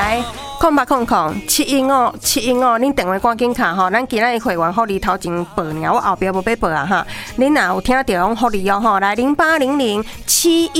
来。0800715715，恁电话赶紧卡吼，咱今仔日会员福利头前报呢，我后壁无要报啊哈。恁若有听到讲福利哦吼，来080071